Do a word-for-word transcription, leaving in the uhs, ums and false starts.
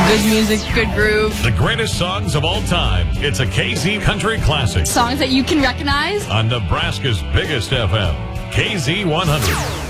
Good music, good groove. The greatest songs of all time. It's a K Z Country Classic Songs that you can recognize. on Nebraska's biggest F M, K Z one hundred.